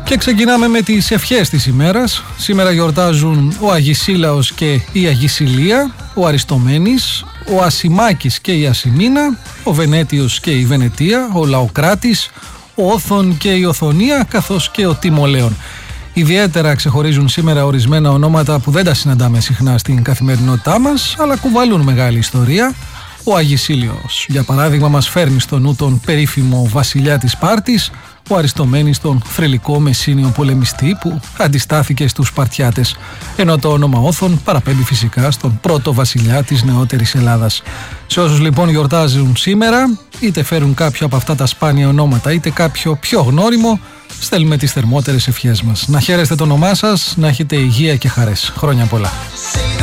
Και ξεκινάμε με τις ευχές της ημέρας. Σήμερα γιορτάζουν ο Αγισίλαος και η Αγισιλία, ο Αριστομένης, ο Ασημάκης και η Ασημίνα, ο Βενέτιος και η Βενετία, ο Λαοκράτης, ο Όθων και η Οθονία, καθώς και ο Τιμολέων. Ιδιαίτερα ξεχωρίζουν σήμερα ορισμένα ονόματα που δεν τα συναντάμε συχνά στην καθημερινότητά μας, αλλά κουβαλούν μεγάλη ιστορία. Ο Αγισίλαιος, για παράδειγμα, μας φέρνει στο νου τον περίφημο βασιλιά της Σπάρτης, ο Αριστομένης, τον θρυλικό Μεσσήνιο πολεμιστή που αντιστάθηκε στους Σπαρτιάτες, ενώ το όνομα Όθων παραπέμπει φυσικά στον πρώτο βασιλιά της νεότερης Ελλάδας. Σε όσους λοιπόν γιορτάζουν σήμερα, είτε φέρουν κάποιο από αυτά τα σπάνια ονόματα, είτε κάποιο πιο γνώριμο, στέλνουμε τις θερμότερες ευχές μας. Να χαίρεστε το όνομά σας, να έχετε υγεία και χαρές. Χρόνια πολλά.